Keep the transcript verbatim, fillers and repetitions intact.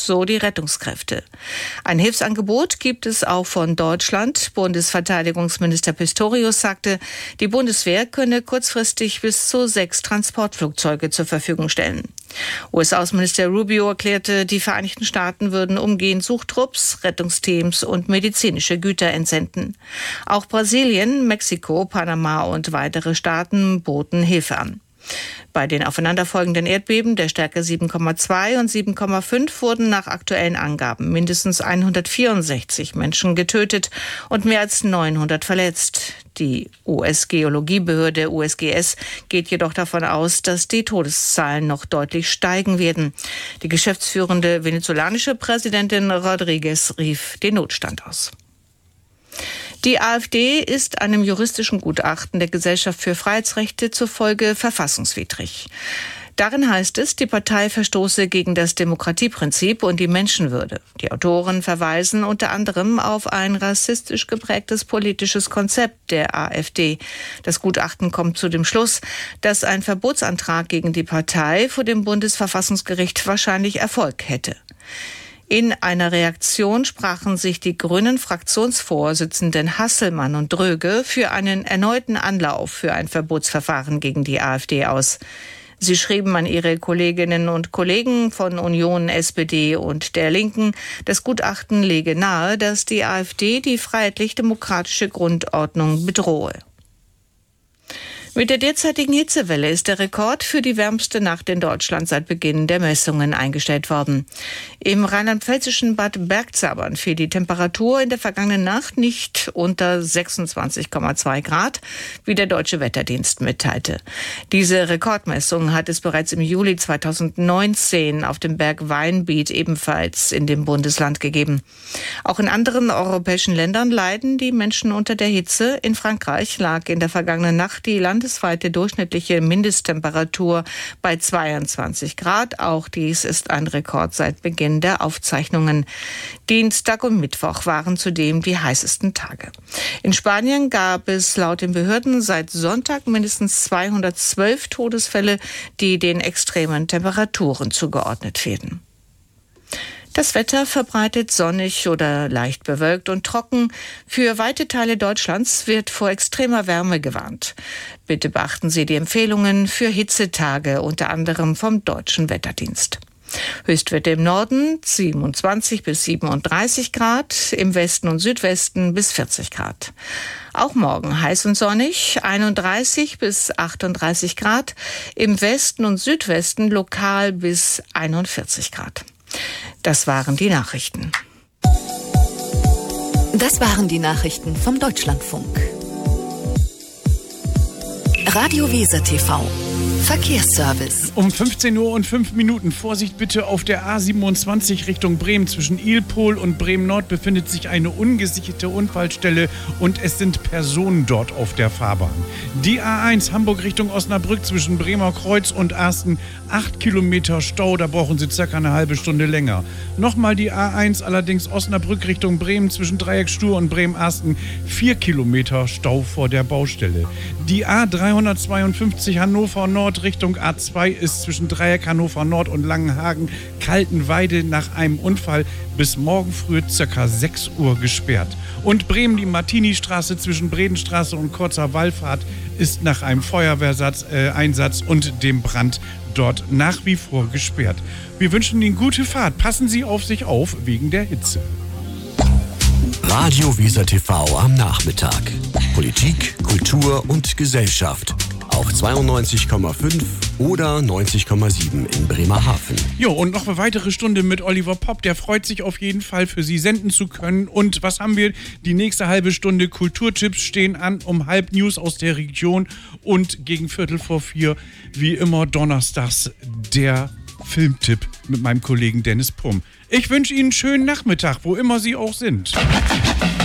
so die Rettungskräfte. Ein Hilfsangebot gibt es auch von Deutschland. Bundesverteidigungsminister Pistorius sagte, die Bundeswehr könne kurzfristig bis zu sechs Transportflugzeuge zur Verfügung stellen. U S-Außenminister Rubio erklärte, die Vereinigten Staaten würden umgehend Suchtrupps, Rettungsteams und medizinische Güter entsenden. Auch Brasilien, Mexiko, Panama und weitere Staaten boten Hilfe an. Bei den aufeinanderfolgenden Erdbeben der Stärke sieben Komma zwei und sieben Komma fünf wurden nach aktuellen Angaben mindestens hundertvierundsechzig Menschen getötet und mehr als neunhundert verletzt. Die U S-Geologiebehörde U S G S geht jedoch davon aus, dass die Todeszahlen noch deutlich steigen werden. Die geschäftsführende venezolanische Präsidentin Rodriguez rief den Notstand aus. Die AfD ist einem juristischen Gutachten der Gesellschaft für Freiheitsrechte zufolge verfassungswidrig. Darin heißt es, die Partei verstoße gegen das Demokratieprinzip und die Menschenwürde. Die Autoren verweisen unter anderem auf ein rassistisch geprägtes politisches Konzept der AfD. Das Gutachten kommt zu dem Schluss, dass ein Verbotsantrag gegen die Partei vor dem Bundesverfassungsgericht wahrscheinlich Erfolg hätte. In einer Reaktion sprachen sich die grünen Fraktionsvorsitzenden Hasselmann und Dröge für einen erneuten Anlauf für ein Verbotsverfahren gegen die AfD aus. Sie schrieben an ihre Kolleginnen und Kollegen von Union, S P D und der Linken, das Gutachten lege nahe, dass die AfD die freiheitlich-demokratische Grundordnung bedrohe. Mit der derzeitigen Hitzewelle ist der Rekord für die wärmste Nacht in Deutschland seit Beginn der Messungen eingestellt worden. Im rheinland-pfälzischen Bad Bergzabern fiel die Temperatur in der vergangenen Nacht nicht unter sechsundzwanzig Komma zwei Grad, wie der Deutsche Wetterdienst mitteilte. Diese Rekordmessung hat es bereits im Juli zweitausendneunzehn auf dem Berg Weinbiet ebenfalls in dem Bundesland gegeben. Auch in anderen europäischen Ländern leiden die Menschen unter der Hitze. In Frankreich lag in der vergangenen Nacht die Landes Landesweite durchschnittliche Mindesttemperatur bei zweiundzwanzig Grad. Auch dies ist ein Rekord seit Beginn der Aufzeichnungen. Dienstag und Mittwoch waren zudem die heißesten Tage. In Spanien gab es laut den Behörden seit Sonntag mindestens zweihundertzwölf Todesfälle, die den extremen Temperaturen zugeordnet werden. Das Wetter verbreitet sonnig oder leicht bewölkt und trocken. Für weite Teile Deutschlands wird vor extremer Wärme gewarnt. Bitte beachten Sie die Empfehlungen für Hitzetage, unter anderem vom Deutschen Wetterdienst. Höchstwerte im Norden siebenundzwanzig bis siebenunddreißig Grad, im Westen und Südwesten bis vierzig Grad. Auch morgen heiß und sonnig, einunddreißig bis achtunddreißig Grad, im Westen und Südwesten lokal bis einundvierzig Grad. Das waren die Nachrichten. Das waren die Nachrichten vom Deutschlandfunk. Radio Weser T V. Verkehrsservice. Um fünfzehn Uhr und fünf Minuten. Vorsicht bitte auf der A siebenundzwanzig Richtung Bremen. Zwischen Ilpol und Bremen-Nord befindet sich eine ungesicherte Unfallstelle und es sind Personen dort auf der Fahrbahn. Die A eins Hamburg Richtung Osnabrück zwischen Bremer Kreuz und Arsten. acht Kilometer Stau, da brauchen Sie circa eine halbe Stunde länger. Nochmal die A eins, allerdings Osnabrück Richtung Bremen zwischen Dreieck Stur und Bremen-Arsten. vier Kilometer Stau vor der Baustelle. Die A dreihundertzweiundfünfzig Hannover Nord Richtung A zwei ist zwischen Dreieck Hannover Nord und Langenhagen Kaltenweide nach einem Unfall bis morgen früh ca. sechs Uhr gesperrt. Und Bremen, die Martini-Straße zwischen Bredenstraße und Kurzer Wallfahrt ist nach einem Feuerwehreinsatz äh, und dem Brand dort nach wie vor gesperrt. Wir wünschen Ihnen gute Fahrt. Passen Sie auf sich auf wegen der Hitze. Radio Weser T V am Nachmittag. Politik, Kultur und Gesellschaft. Auf zweiundneunzig Komma fünf oder neunzig Komma sieben in Bremerhaven. Jo, und noch eine weitere Stunde mit Oliver Popp. Der freut sich auf jeden Fall, für Sie senden zu können. Und was haben wir? Die nächste halbe Stunde Kulturtipps stehen an, um halb News aus der Region. Und gegen Viertel vor vier, wie immer donnerstags, der Filmtipp mit meinem Kollegen Dennis Pumm. Ich wünsche Ihnen einen schönen Nachmittag, wo immer Sie auch sind.